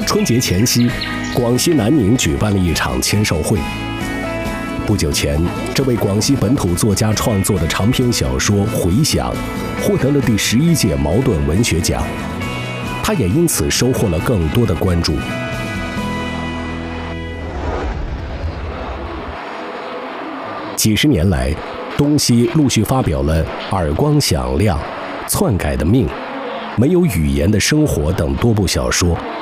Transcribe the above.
春节前夕，广西南宁举办了一场签售会。不久前，这位广西本土作家创作的长篇小说《回响》获得了第11届茅盾文学奖，他也因此收获了更多的关注。几十年来，东西陆续发表了《耳光响亮》《篡改的命》《没有语言的生活》等多部小说。